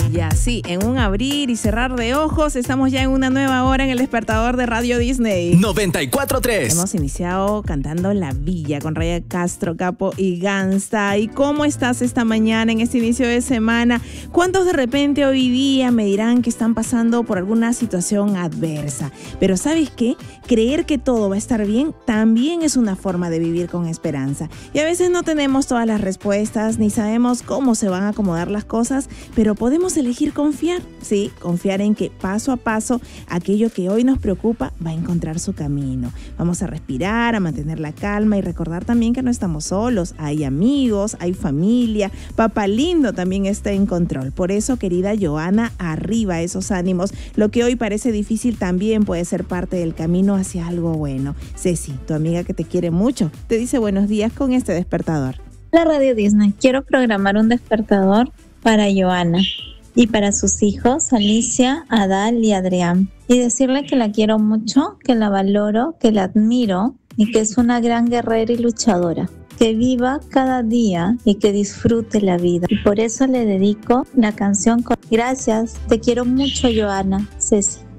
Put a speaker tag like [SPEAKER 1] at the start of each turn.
[SPEAKER 1] Y así, en un abrir y cerrar de ojos, estamos ya en una nueva hora en el despertador de Radio Disney.
[SPEAKER 2] 94.3.
[SPEAKER 1] Hemos iniciado cantando La Villa con Raya Castro, Capo y Gangsta. ¿Y cómo estás esta mañana en este inicio de semana? ¿Cuántos de repente hoy día me dirán que están pasando por alguna situación adversa? Pero ¿sabes qué? Creer que todo va a estar bien también es una forma de vivir con esperanza. Y a veces no tenemos todas las respuestas ni sabemos cómo se van a acomodar las cosas, pero podemos elegir confiar, sí, confiar en que paso a paso aquello que hoy nos preocupa va a encontrar su camino. Vamos a respirar, a mantener la calma y recordar también que no estamos solos. Hay amigos, hay familia, papá lindo también está en control. Por eso, querida Joana, arriba esos ánimos. Lo que hoy parece difícil también puede ser parte del camino hacia algo bueno. Ceci, tu amiga que te quiere mucho, te dice buenos días con este despertador.
[SPEAKER 3] La Radio Disney, quiero programar un despertador para Joana y para sus hijos, Alicia, Adal y Adrián. Y decirle que la quiero mucho, que la valoro, que la admiro y que es una gran guerrera y luchadora. Que viva cada día y que disfrute la vida. Y por eso le dedico la canción Gracias, te quiero mucho, Joana. Ceci.